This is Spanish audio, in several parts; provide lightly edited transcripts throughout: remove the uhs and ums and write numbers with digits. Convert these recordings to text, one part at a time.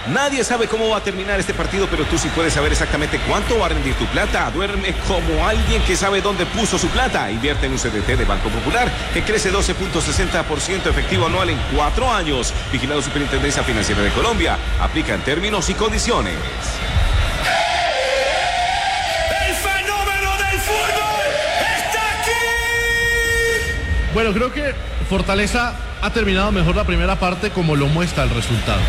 Nadie sabe cómo va a terminar este partido, pero tú sí puedes saber exactamente cuánto va a rendir tu plata. Duerme como alguien que sabe dónde puso su plata. Invierte en un CDT de Banco Popular que crece 12.60% efectivo anual en 4 años. Vigilado Superintendencia Financiera de Colombia. Aplica en términos y condiciones. ¡El fenómeno del fútbol está aquí! Bueno, creo que Fortaleza ha terminado mejor la primera parte, como lo muestra el resultado.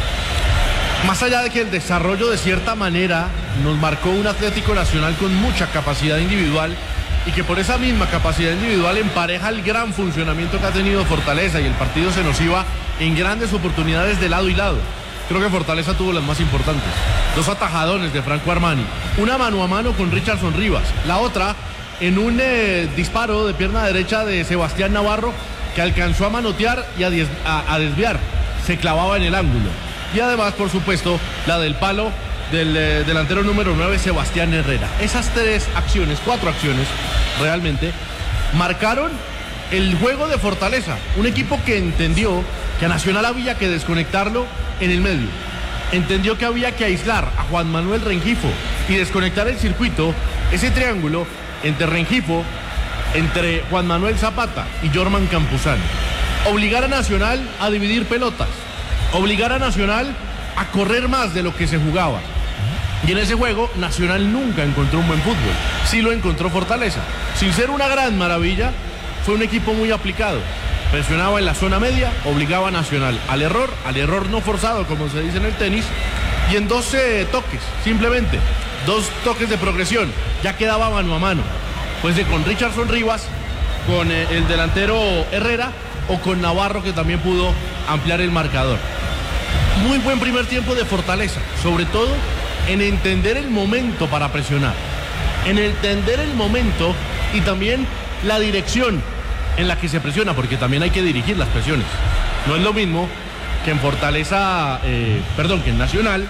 Más allá de que el desarrollo de cierta manera nos marcó un Atlético Nacional con mucha capacidad individual y que por esa misma capacidad individual empareja el gran funcionamiento que ha tenido Fortaleza y el partido se nos iba en grandes oportunidades de lado y lado. Creo que Fortaleza tuvo las más importantes. 2 atajadones de Franco Armani, una mano a mano con Richardson Rivas, la otra en un disparo de pierna derecha de Sebastián Navarro que alcanzó a manotear y a desviar, se clavaba en el ángulo. Y además, por supuesto, la del palo del delantero número 9, Sebastián Herrera. Esas 4 acciones, realmente, marcaron el juego de Fortaleza. Un equipo que entendió que a Nacional había que desconectarlo en el medio. Entendió que había que aislar a Juan Manuel Rengifo y desconectar el circuito, ese triángulo entre Rengifo, entre Juan Manuel Zapata y Jorman Campuzano. Obligar a Nacional a dividir pelotas. Obligar a Nacional a correr más de lo que se jugaba. Y en ese juego, Nacional nunca encontró un buen fútbol. Sí lo encontró Fortaleza. Sin ser una gran maravilla, fue un equipo muy aplicado. Presionaba en la zona media, obligaba a Nacional al error no forzado, como se dice en el tenis, y en 12 toques, simplemente. 2 toques de progresión. Ya quedaba mano a mano. Pues con Richardson Rivas, con el delantero Herrera o con Navarro, que también pudo ampliar el marcador. Muy buen primer tiempo de Fortaleza, sobre todo en entender el momento para presionar, en entender el momento y también la dirección en la que se presiona, porque también hay que dirigir las presiones. No es lo mismo que en Fortaleza, que en Nacional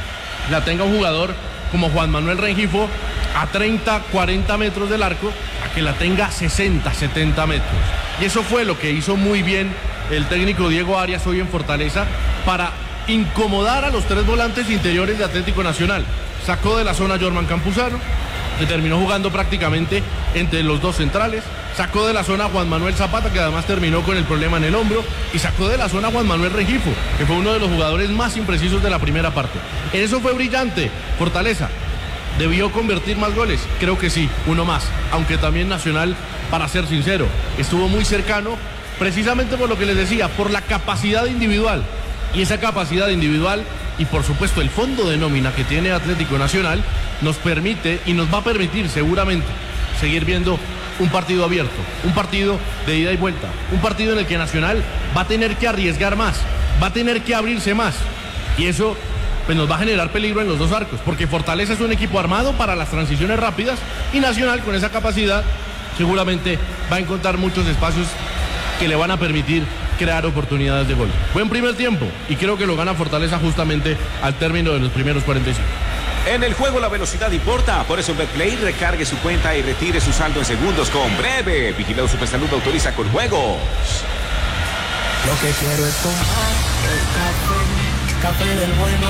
la tenga un jugador como Juan Manuel Rengifo a 30, 40 metros del arco, a que la tenga 60, 70 metros. Y eso fue lo que hizo muy bien el técnico Diego Arias hoy en Fortaleza para incomodar a los 3 volantes interiores de Atlético Nacional. Sacó de la zona a Jorman Campuzano, que terminó jugando prácticamente entre los 2 centrales. Sacó de la zona a Juan Manuel Zapata, que además terminó con el problema en el hombro. Y sacó de la zona a Juan Manuel Rengifo, que fue uno de los jugadores más imprecisos de la primera parte. En eso fue brillante Fortaleza. ¿Debió convertir más goles? Creo que sí, uno más. Aunque también Nacional, para ser sincero, estuvo muy cercano, precisamente por lo que les decía, por la capacidad individual. Y esa capacidad individual y por supuesto el fondo de nómina que tiene Atlético Nacional nos permite y nos va a permitir seguramente seguir viendo un partido abierto, un partido de ida y vuelta, un partido en el que Nacional va a tener que arriesgar más, va a tener que abrirse más, y eso pues nos va a generar peligro en los 2 arcos, porque Fortaleza es un equipo armado para las transiciones rápidas y Nacional con esa capacidad seguramente va a encontrar muchos espacios que le van a permitir crear oportunidades de gol. Buen primer tiempo y creo que lo gana Fortaleza justamente al término de los primeros 45. En el juego la velocidad importa, por eso en Betplay recargue su cuenta y retire su saldo en segundos con Breve. Vigilado Supersalud autoriza con juegos. Lo que quiero es tomar café del bueno.